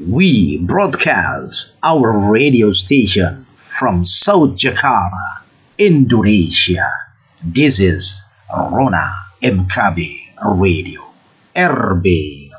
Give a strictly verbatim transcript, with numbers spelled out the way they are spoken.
We broadcast our radio station from South Jakarta, Indonesia. This is Rona M K B Radio, R B